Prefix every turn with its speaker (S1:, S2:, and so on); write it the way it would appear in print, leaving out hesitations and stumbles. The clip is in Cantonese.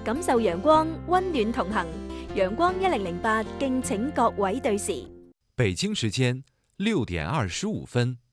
S1: 感受陽光，温暖同行。陽光1008，敬請各位對時。
S2: 北京時間6點25分。